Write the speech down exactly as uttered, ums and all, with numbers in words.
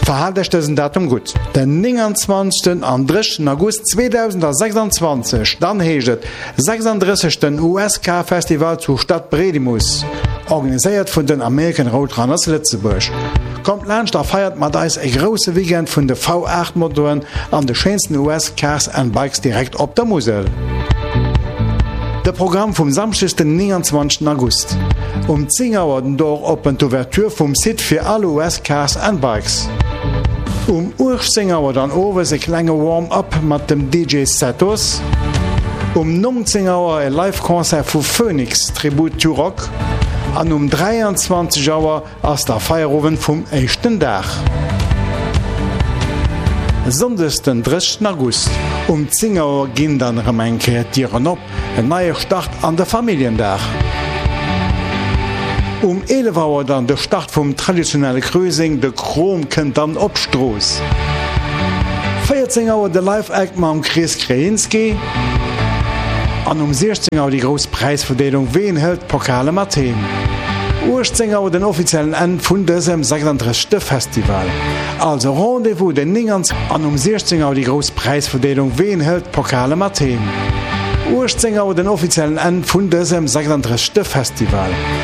verhaltechtensen Datum gut. Den neunundzwanzigsten an dreißigsten August zweitausendsechsundzwanzig, dann heget sechsunddreißigsten U S K-Festival zu Stadt Bredimus, organisiert vun den American Roadrunners Lützeburg. Kommt Lsch da feiert mat dais e grosse Weekend vun de V acht Motoren an de schönsten U S Cars and Bikes direkt op der Mosel. De Programm vum samstigsten neunundzwanzigsten August. Um zehn Uhr den Dor open d'Ouverture vum Sit fir alle U S Cars and Bikes. Um achtzehn Uhr dann over se klenge Warm-up mat dem D J Setos. Um neunzehn Uhr e Live-Konzert vu Phoenix Tribute to Rock. An um dreiundzwanzig Uhr ass der Feierowen vum échten Dach. Sonntag den dreißigsten August. Um zehn Uhr ginn dann Remenke Tieren op, en neier Start an der Familiendach. Um elf Uhr dann der Start vom traditionelle Cruising, de Chrom kënnt dann opstroos. vierzehn Uhr de Live-Act mam Chris Kreinski. An um sechzehn Uhr die Großpreisverdelung wen hält Pokale Mathen. achtzehn Uhr den offiziellen End vun dësem sechsunddreißigsten Festival. Also Rendezvous den neunzig an um sechzehn Uhr die Großpreisverdelung wen hält Pokale Mathen. achtzehn Uhr den offiziellen End vun dësem sechsunddreißigsten Festival.